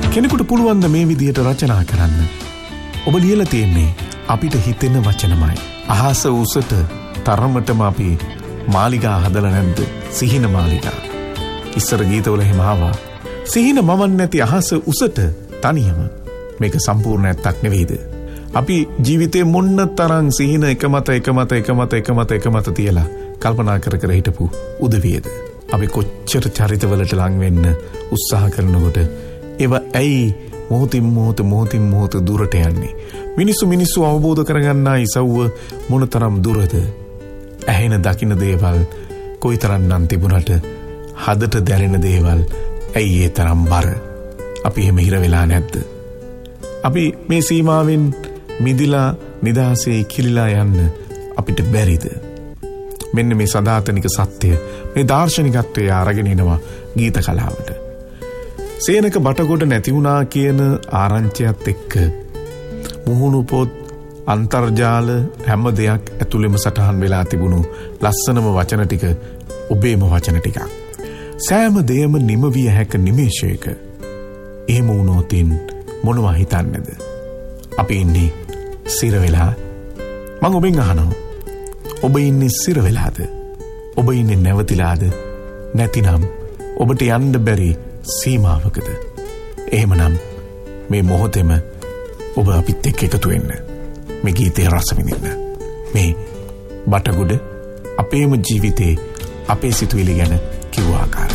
කෙනෙකුට පුළුවන් ද මේ විදියට රචනා කරන්න? ඔබ ලියලා තියෙන්නේ අපිට හිතෙන වචනමයි. අහස උසට තරමටම අපි මාලිගා හදලා නැද්ද? සිහින මාලිගා. ඉස්සර ගීතවල එහෙම ආවා. සිහින මවන්නේ නැති අහස උසට තනියම. මේක සම්පූර්ණ ඇත්තක් නෙවෙයිද? අපි ජීවිතේ මොන්න තරම් සිහින එක මත තියලා කල්පනා කර හිටපු උදවියද? අපි කොච්චර චරිතවලට ලං වෙන්න උත්සාහ කරනකොට ඒව ඇයි මොහොතින් මොහොත දුරට යන්නේ? මිනිස්සු අවබෝධ කරගන්නා ඉසව්ව මොනතරම් දුරද? ඇහෙන දකින දේවල් කොයිතරම් නම් තිබුණට හදට දැනෙන දේවල් ඇයි ඒ තරම් බර? අපි එහෙම හිර වෙලා නැද්ද? අපි මේ සීමාවෙන් මිදිලා නිදහසේ කිලිලා යන්න අපිට බැරිද? මෙන්න මේ සදාතනික සත්‍ය, මේ දාර්ශනිකත්වය අරගෙන එනවා ගීත කලාවට. සේනක බටගොඩ නැති වුණා කියන ආරංචියත් එක්ක මුහුණු පොත්, අන්තර්ජාල හැම දෙයක් ඇතුළෙම සටහන් වෙලා තිබුණු ලස්සනම වචන ටික ඔබේම වචන ටිකක්. සෑම දෙයම නිම විය හැක නිමේෂයක. එහෙම වුණොතින් මොනවා හිතන්නේද? අපි ඉන්නේ සිර වෙලා. මම ඔබෙන් අහනවා, ඔබ ඉන්නේ සිර වෙලාද? ඔබ ඉන්නේ නැවතිලාද? නැතිනම් ඔබට යන්න බැරි සීමාවකද? එහෙමනම් මේ මොහොතේම ඔබ අපිත් එක්ක එකතු වෙන්න. මේ ගීතේ රස විඳින්න. මේ බටගොඩ අපේම ජීවිතේ අපේ සිතුවිලි ගැන කිව්ව ආකාරය.